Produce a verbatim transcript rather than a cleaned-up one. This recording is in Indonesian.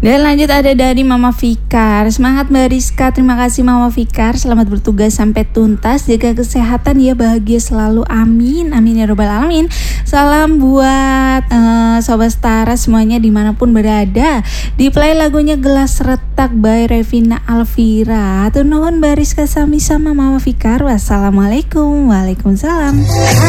Dan lanjut ada dari Mama Fikar. Semangat Mbak Rizka, terima kasih Mama Fikar. Selamat bertugas sampai tuntas. Jaga kesehatan ya, bahagia selalu. Amin, amin ya robbal alamin. Salam buat uh, Sobat Setara semuanya dimanapun berada. Di play lagunya Gelas Retak by Revina Alvira. Atur nuhun Mbak Rizka sami sama Mama Fikar. Wassalamualaikum. Waalaikumsalam.